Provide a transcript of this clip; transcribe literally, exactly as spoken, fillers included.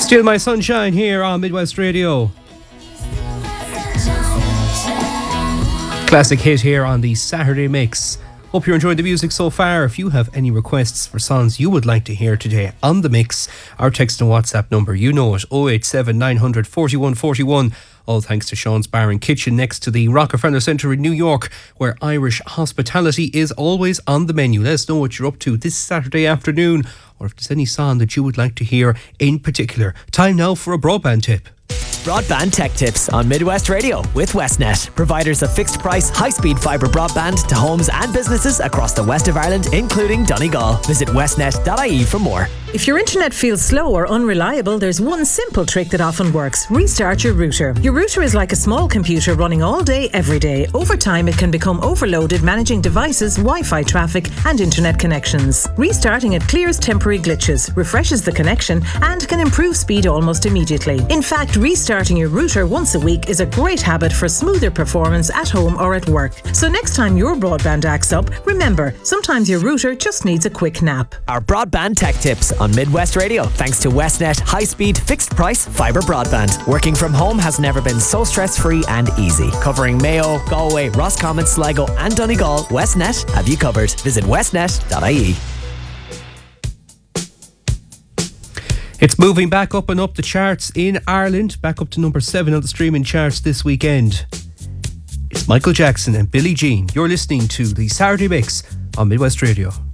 Still My Sunshine here on Midwest Radio. Classic hit here on the Saturday Mix. Hope you're enjoying the music so far. If you have any requests for songs you would like to hear today on the mix, our text and WhatsApp number, you know it, oh eight seven nine hundred forty-one forty-one. All thanks to Sean's Bar and Kitchen next to the Rockefeller Centre in New York, where Irish hospitality is always on the menu. Let us know what you're up to this Saturday afternoon, or if there's any song that you would like to hear in particular. Time now for a broadband tip. Broadband Tech Tips on Midwest Radio with Westnet, providers of fixed price, high speed fibre broadband to homes and businesses across the west of Ireland, including Donegal. Visit westnet dot I E for more. If your internet feels slow or unreliable, there's one simple trick that often works. Restart your router. Your router is like a small computer running all day, every day. Over time, it can become overloaded managing devices, Wi-Fi traffic and internet connections. Restarting it clears temporary glitches, refreshes the connection and can improve speed almost immediately. In fact, restarting your router once a week is a great habit for smoother performance at home or at work. So next time your broadband acts up, remember, sometimes your router just needs a quick nap. Our Broadband Tech Tips on Midwest Radio, thanks to Westnet high-speed, fixed-price fibre broadband. Working from home has never been so stress-free and easy. Covering Mayo, Galway, Roscommon, Sligo and Donegal, Westnet have you covered. Visit westnet dot I E. It's moving back up and up the charts in Ireland, back up to number seven on the streaming charts this weekend. It's Michael Jackson and Billie Jean. You're listening to the Saturday Mix on Midwest Radio.